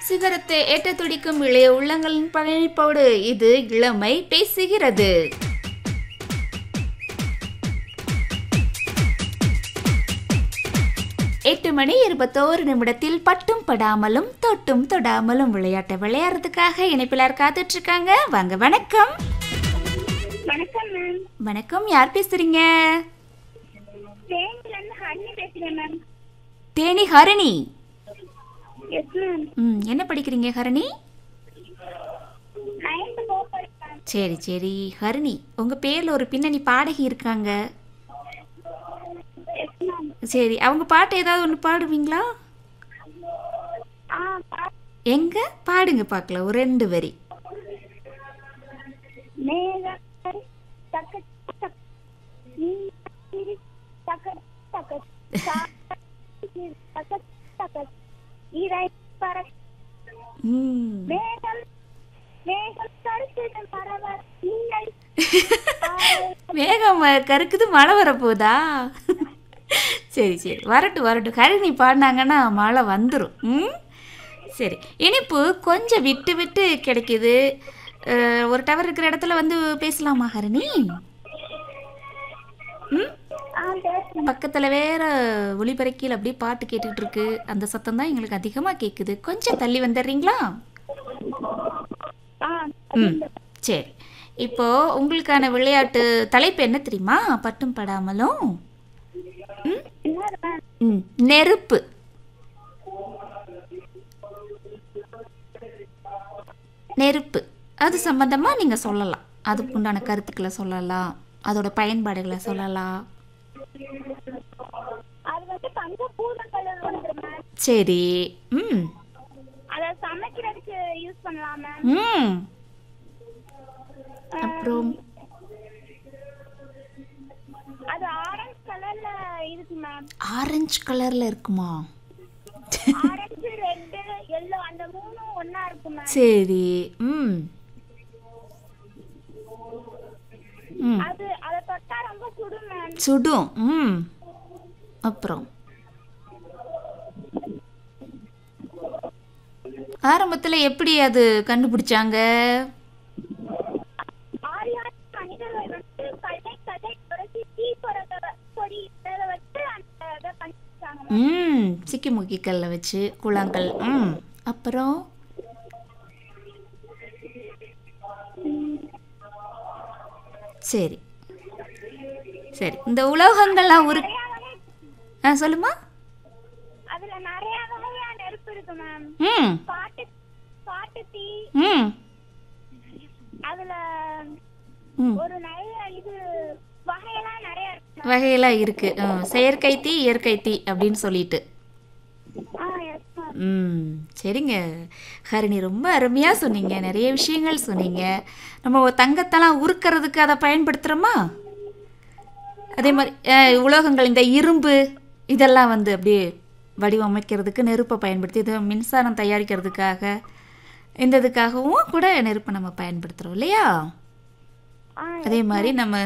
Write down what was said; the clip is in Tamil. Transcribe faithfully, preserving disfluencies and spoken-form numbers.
சிகரத்தை ஏற்ற துடிக்கும் இளைய உள்ளங்களின் பணிப்போடு இது இளமை பேசுகிறது. எட்டு மணி இருபத்தோரு நிமிடத்தில் பட்டும் படாமலும் தொட்டும் தொடாமலும் விளையாட்டை விளையாடுறதுக்காக இணைப்பிலார் காத்துட்டு இருக்காங்க. வாங்க. வணக்கம். வணக்கம் மேம். வணக்கம். யார் பேசுறீங்க? தேனில இருந்து ஹரிணி பேசுறேன் ma'am. Theni Harini. Yes ma'am. ம் என்ன படிக்கிறீங்க ஹரிணி? நைன்த் போறேன். சரி சரி ஹரிணி, உங்க பேர்ல ஒரு பின்னணி பாடகி இருக்காங்க. Yes ma'am. சரி, அவங்க பாட்டு ஏதாவது ஒன்று பாடுவீங்களா? ஆ பா- எங்க பாடுங்க பார்க்கலாம், ஒரு ரெண்டு வரி. மேகக்கரை தக்க தக்க நீரி தக்க தக்க தக்க தக்க தக்க இறை பற ம் மேகம் மேகம் கருத்து பரவ நீங்கள் மேகம் கருக்குது, மழை வரப்போதா? சரி சரி, வரட்டும் வரட்டும். ஹரிணி பாடினாங்கன்னா மழை வந்துடும். ம் சரி, இனிப்பு கொஞ்சம் விட்டு விட்டு கிடைக்குது. அஹ், ஒரு டவர் இருக்கிற இடத்துல வந்து பேசலாமா ஹரிணி? ம் ஆ பேசுறேன். பக்கத்தில் வேற ஒளிபரக்கியில் அப்படியே பாட்டு கேட்டுக்கிட்டு இருக்கு. அந்த சத்தம் தான் எங்களுக்கு அதிகமாக கேட்குது. கொஞ்சம் தள்ளி வந்துடுறீங்களா? ஆ ம் சரி, இப்போ உங்களுக்கான விளையாட்டு தலைப்பு என்ன தெரியுமா? பட்டும் படாமலும் ம் இன்னொரு மேம். ம் நெருப்பு. நெருப்பு அது சம்பந்தமாக நீங்கள் சொல்லலாம். அதுக்கு உண்டான கருத்துக்களை சொல்லலாம், அதோட பயன்பாடுகளை சொல்லலாம். அது வந்து பஞ்சபூதங்கள் ஒன்று மேம். சரி. ம் அதை சமைக்கிறதுக்கு யூஸ் பண்ணலாம் மேம். ம் அப்புறம் அது ஆரஞ்சு கலர்ல இருக்கு மேம். ஆரஞ்சு கலரில் இருக்குமா? ஆரஞ்சு ரெட் எல்லோ அந்த மூணும் ஒண்ணா இருக்கு மேம். சரி. ம் ம் அது அத தொட்டா ரொம்ப சுடும் மேம். சுடும். ம் அப்புறம் ஆரம்பத்தில் எப்படி அது கண்டுபிடிச்சாங்க? ஆரியான மனிதர்கள் வந்து கதை கதை குறைச்சி டீ பொறத பொடி இதை வச்சு அந்த இதை கண்டுபிடிச்சாங்க மேம். ம் சிக்கி முக்கி கல்ல வச்சு கூழாங்கல். ம் அப்புறம் சரி சரி, இந்த உலோகங்கள்லாம் ஒரு நிறைய வகை ஆ சொல்லுமா. அதுல நிறைய வகையா நெருப்பு இருக்கு மேம். ம் காட்டு காட்டு தீ, ம் அதுல ம் ஒரு நிறைய இது வகையெல்லாம் நிறைய இருக்கு மேம். வகையெல்லாம் இருக்கு. ஆ, செயற்கை தீ இயற்கை தீ அப்படின்னு சொல்லிட்டு. ஆ எஸ் மேம். ம் சரிங்க ஹரிணி, ரொம்ப அருமையாக சொன்னீங்க. நிறைய விஷயங்கள் சொன்னீங்க. நம்ம தங்கத்தெல்லாம் உருக்கிறதுக்கு அதை பயன்படுத்துகிறோமா? அதே மாதிரி அஹ், உலோகங்கள், இந்த இரும்பு இதெல்லாம் வந்து அப்படியே வடிவமைக்கிறதுக்கு நெருப்பை பயன்படுத்தி, இது மின்சாரம் தயாரிக்கிறதுக்காக இந்த இதுக்காகவும் கூட நெருப்பை நம்ம பயன்படுத்துகிறோம் இல்லையா? ஆ அதே மாதிரி நம்ம